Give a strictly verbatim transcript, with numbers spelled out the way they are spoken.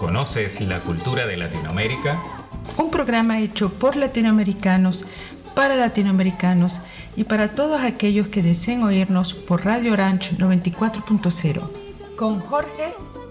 ¿Conoces la cultura de Latinoamérica? Un programa hecho por latinoamericanos, para latinoamericanos y para todos aquellos que deseen oírnos por Radio Orange noventa y cuatro punto cero. Con Jorge